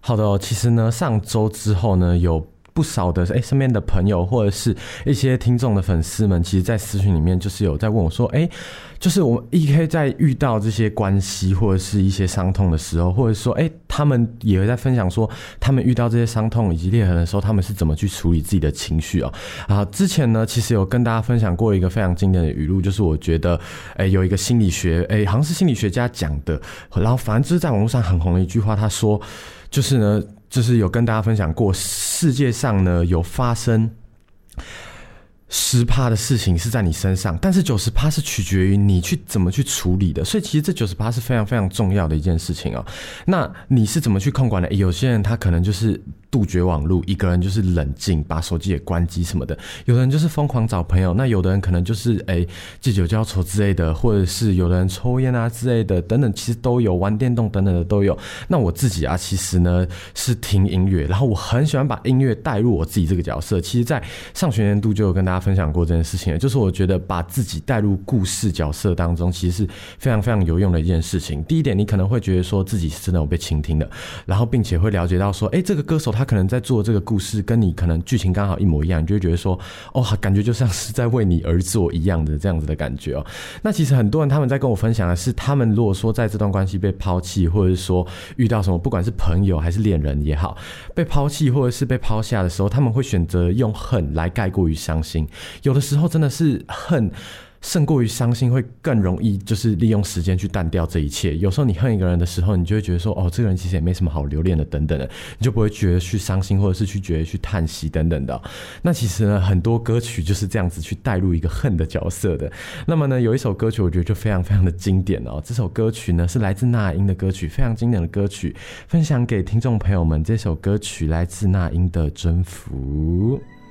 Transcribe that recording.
好的哦，其实呢，上周之后呢，有不少的身边的朋友或者是一些听众的粉丝们，其实在私讯里面就是有在问我说，就是我们 EK 在遇到这些关系或者是一些伤痛的时候，或者说他们也会在分享说他们遇到这些伤痛以及裂痕的时候，他们是怎么去处理自己的情绪之前呢其实有跟大家分享过一个非常经典的语录，就是我觉得有一个心理学好像是心理学家讲的，然后反正就是在网络上很红的一句话，他说就是呢就是有跟大家分享过，世界上呢有发生10%的事情是在你身上，但是90%是取决于你去怎么去处理的，所以其实这90%是非常非常重要的一件事情那你是怎么去控管的？有些人他可能就是杜绝网络，一个人就是冷静，把手机也关机什么的；有的人就是疯狂找朋友，那有的人可能就是借酒浇愁之类的，或者是有的人抽烟啊之类的等等，其实都有，玩电动等等的都有。那我自己其实呢是听音乐，然后我很喜欢把音乐带入我自己这个角色。其实在上学年度就有跟大家分享过这件事情了，就是我觉得把自己带入故事角色当中其实是非常非常有用的一件事情。第一点，你可能会觉得说自己是真的有被倾听的，然后并且会了解到说这个歌手他可能在做这个故事跟你可能剧情刚好一模一样，你就会觉得说感觉就像是在为你而做一样的这样子的感觉那其实很多人他们在跟我分享的是，他们如果说在这段关系被抛弃，或者是说遇到什么不管是朋友还是恋人也好，被抛弃或者是被抛下的时候，他们会选择用恨来盖过于伤心。有的时候真的是恨胜过于伤心，会更容易就是利用时间去淡掉这一切。有时候你恨一个人的时候，你就会觉得说这个人其实也没什么好留恋的等等的，你就不会觉得去伤心，或者是觉得去叹息等等的那其实呢，很多歌曲就是这样子去带入一个恨的角色的。那么呢，有一首歌曲我觉得就非常非常的经典这首歌曲呢是来自那英的歌曲，非常经典的歌曲，分享给听众朋友们。这首歌曲来自那英的《征服》。